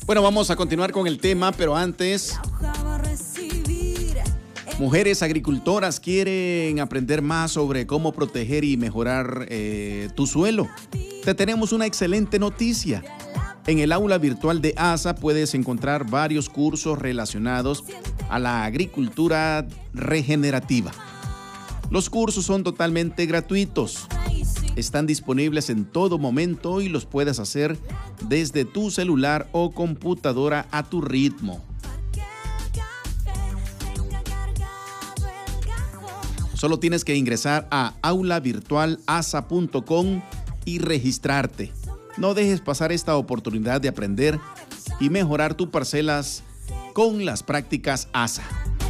Bueno, vamos a continuar con el tema, pero antes, mujeres agricultoras quieren aprender más sobre cómo proteger y mejorar tu suelo. Te tenemos una excelente noticia. En el aula virtual de ASA puedes encontrar varios cursos relacionados a la agricultura regenerativa. Los cursos son totalmente gratuitos. Están disponibles en todo momento y los puedes hacer desde tu celular o computadora a tu ritmo. Solo tienes que ingresar a aulavirtualasa.com y registrarte. No dejes pasar esta oportunidad de aprender y mejorar tus parcelas con las prácticas ASA.